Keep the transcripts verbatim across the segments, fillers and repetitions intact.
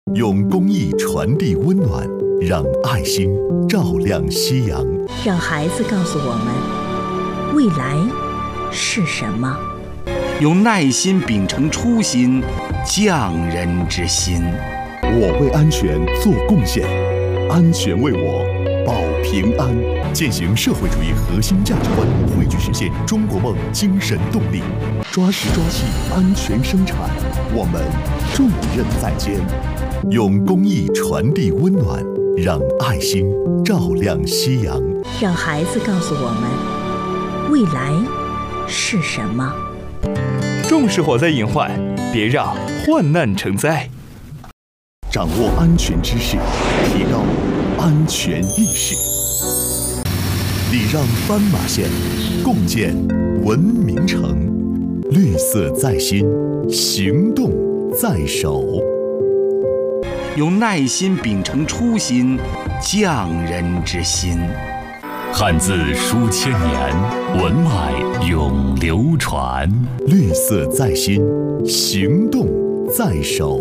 用公益传递温暖，让爱心照亮夕阳。 让孩子告诉我们，未来是什么？ 用耐心秉承初心，匠人之心。 我为安全做贡献，安全为我保平安。践行社会主义核心价值观，汇聚实现中国梦精神动力。抓实抓细，安全生产，我们重任在肩。用公益传递温暖，让爱心照亮夕阳。 让孩子告诉我们，未来是什么？ 重视火灾隐患，别让患难成灾。 掌握安全知识，提高安全意识。礼让斑马线，共建文明城。绿色在心，行动在手。 用耐心秉承初心，匠人之心。 汉字书千年，文脉永流传。 绿色在心，行动在手。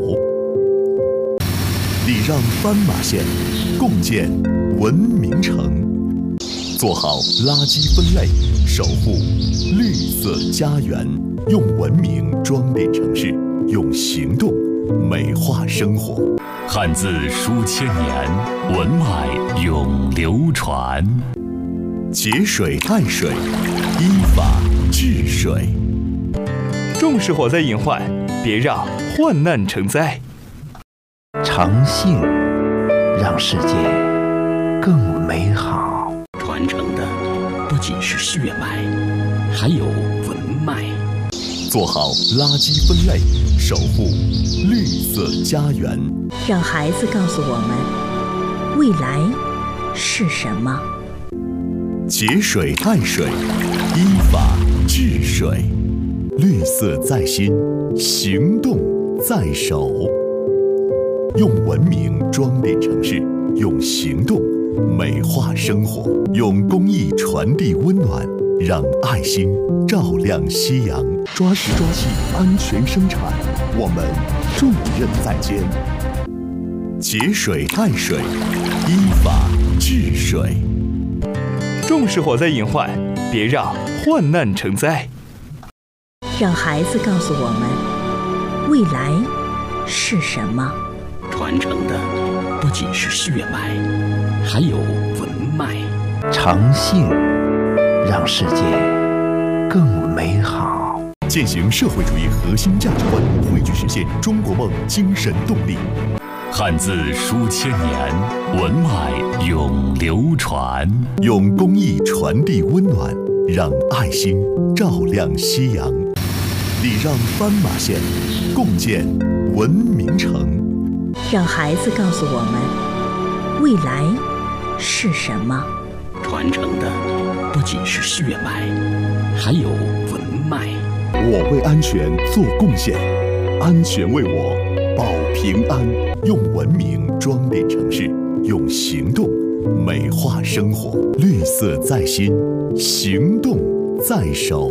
礼让斑马线，共建文明城。做好垃圾分类，守护绿色家园。用文明装点城市，用行动美化生活。 汉字书千年，文脉永流传。 节水爱水，依法治水。 重视火灾隐患，别让患难成灾。 诚信让世界更美好。 传承的不仅是血脉，还有文脉。 做好垃圾分类，守护绿色家园。 让孩子告诉我们，未来是什么？ 节水爱水，依法治水。绿色在心，行动在手。用文明装点城市，用行动美化生活。用公益传递温暖，让爱心照亮夕阳。抓实抓细，安全生产，我们重任在肩。节水爱水，依法治水。 重视火灾隐患，别让患难成灾。 让孩子告诉我们，未来是什么？ 传承的不仅是血脉，还有文脉。 诚信让世界更美好。 践行社会主义核心价值观，汇聚实现中国梦精神动力。 汉字书千年，文脉永流传。 用公益传递温暖，让爱心照亮夕阳。礼让斑马线，共建文明城。 让孩子告诉我们，未来是什么？ 传承的不仅是血脉，还有文脉。 我为安全做贡献，安全为我保平安。用文明装点城市，用行动美化生活。绿色在心，行动在手。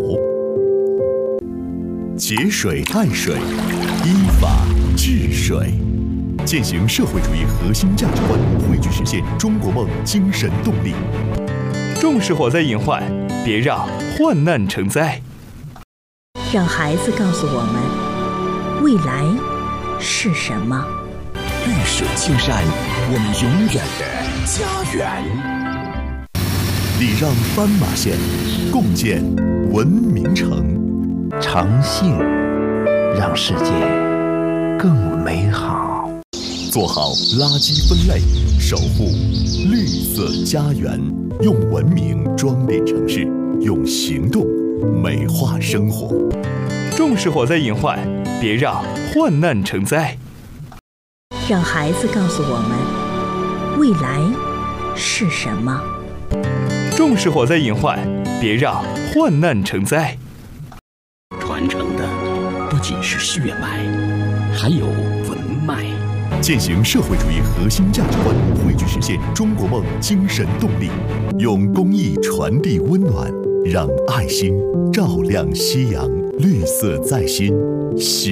节水爱水，依法治水。践行社会主义核心价值观，汇聚实现中国梦精神动力。 重视火灾隐患，别让患难成灾。 让孩子告诉我们，未来是什么？ 绿水青山，我们永远的家园。 礼让斑马线，共建文明城。 诚信让世界更美好。 做好垃圾分类，守护绿色家园。用文明装点城市，用行动美化生活。 重视火灾隐患，别让患难成灾。 让孩子告诉我们，未来是什么？ 重视火灾隐患，别让患难成灾。 传承的不仅是血脉，还有文脉。 践行社会主义核心价值观，汇聚实现中国梦精神动力。用公益传递温暖，让爱心照亮夕阳。绿色在心，行